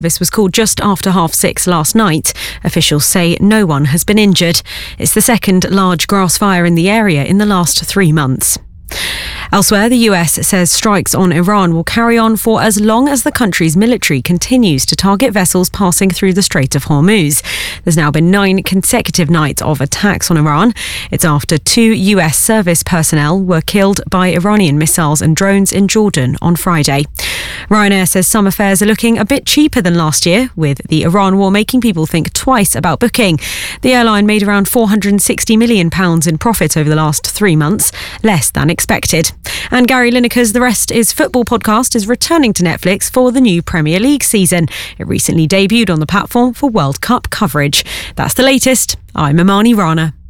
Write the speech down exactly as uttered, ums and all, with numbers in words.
This was called just after half six last night. Officials say no one has been injured. It's the second large grass fire in the area in the last three months. Elsewhere, the U S says strikes on Iran will carry on for as long as the country's military continues to target vessels passing through the Strait of Hormuz. There's now been nine consecutive nights of attacks on Iran. It's after two U S service personnel were killed by Iranian missiles and drones in Jordan on Friday. Ryanair says summer fares are looking a bit cheaper than last year, with the Iran war making people think twice about booking. The airline made around four hundred sixty million pounds in profit over the last three months, less than expected. And Gary Lineker's The Rest is Football podcast is returning to Netflix for the new Premier League season. It recently debuted on the platform for World Cup coverage. That's the latest. I'm Imani Rana.